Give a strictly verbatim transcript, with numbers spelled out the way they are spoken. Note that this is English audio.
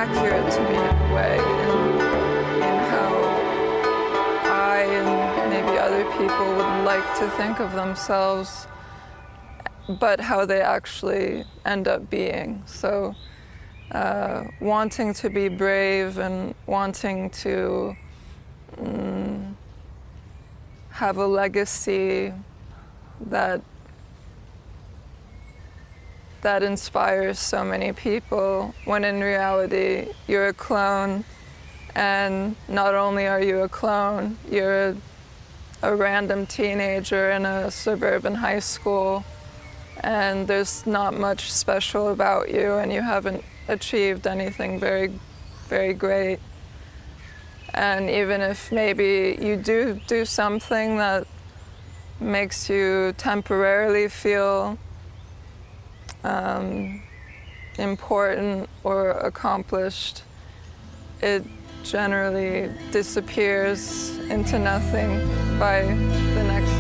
accurate to me in a way in, in how I and maybe other people would like to think of themselves, but how they actually end up being. So uh, wanting to be brave and wanting to um, have a legacy that that inspires so many people, when in reality you're a clone, and not only are you a clone, you're a, a random teenager in a suburban high school, and there's not much special about you, and you haven't achieved anything very, very great. And even if maybe you do do something that makes you temporarily feel um, important or accomplished, it generally disappears into nothing by the next